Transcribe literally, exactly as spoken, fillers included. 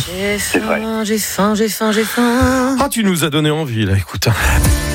J'ai faim, j'ai faim, j'ai faim, j'ai faim. Ah, tu nous as donné envie, là, écoute.